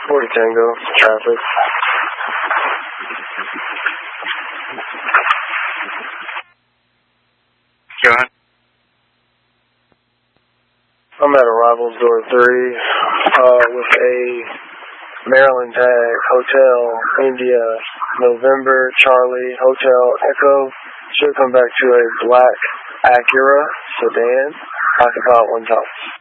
40 Tango, traffic. Go ahead. I'm at Arrivals Door 3 with a Maryland tag, Hotel India, November, Charlie, Hotel Echo. Should come back to a black Acura sedan, occupied 1 top.